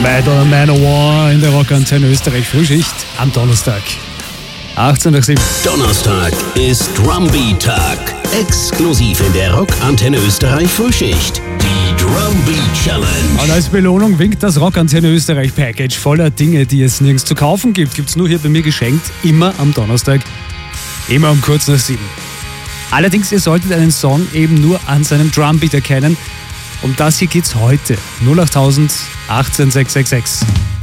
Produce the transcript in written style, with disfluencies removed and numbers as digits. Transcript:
Madonna Manowar in der Rockantenne Österreich Frühschicht am Donnerstag. 18 nach 7. Donnerstag ist Drumbeat-Tag. Exklusiv in der Rockantenne Österreich Frühschicht. Die Drumbeat Challenge. Und als Belohnung winkt das Rockantenne Österreich Package voller Dinge, die es nirgends zu kaufen gibt. Gibt's nur hier bei mir geschenkt, immer am Donnerstag, immer um kurz nach 7. Allerdings, ihr solltet einen Song eben nur an seinem Drumbeat erkennen. Um das hier geht's heute. 08000 18 666.